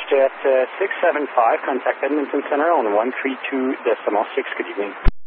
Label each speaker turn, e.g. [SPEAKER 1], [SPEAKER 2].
[SPEAKER 1] Jet 675, contact Edmonton Center on 132.6. Good evening.